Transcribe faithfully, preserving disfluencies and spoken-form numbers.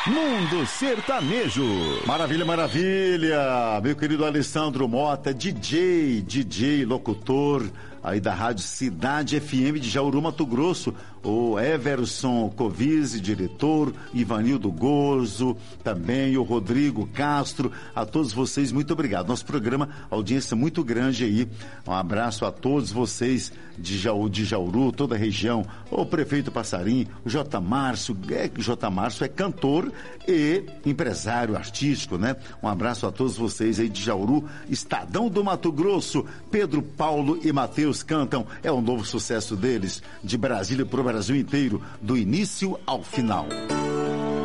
Mundo Sertanejo. Maravilha, maravilha. Meu querido Alessandro Mota, D J, D J, locutor aí da Rádio Cidade F M de Jauru, Mato Grosso. O Everson Covise, diretor, Ivanildo Gozo, também o Rodrigo Castro, a todos vocês, muito obrigado. Nosso programa, audiência muito grande aí. Um abraço a todos vocês de Jaú, de Jauru, toda a região, o prefeito Passarim, o J. Márcio, é, J. Márcio é cantor e empresário artístico, né? Um abraço a todos vocês aí de Jauru, Estadão do Mato Grosso. Pedro, Paulo e Matheus cantam, é um novo sucesso deles, de Brasília pro Brasil inteiro, do início ao final.